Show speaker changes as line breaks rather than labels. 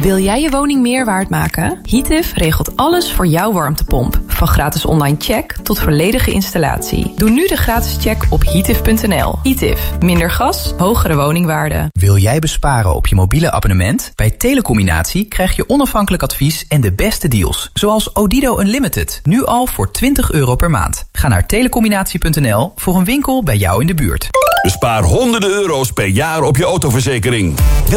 Wil jij je woning meer waard maken? Heative regelt alles voor jouw warmtepomp. Van gratis online check tot volledige installatie. Doe nu de gratis check op heative.nl. Heative. Minder gas, hogere woningwaarde.
Wil jij besparen op je mobiele abonnement? Bij Telecombinatie krijg je onafhankelijk advies en de beste deals. Zoals Odido Unlimited. Nu al voor €20 per maand. Ga naar telecombinatie.nl voor een winkel bij jou in de buurt.
Bespaar honderden euro's per jaar op je autoverzekering.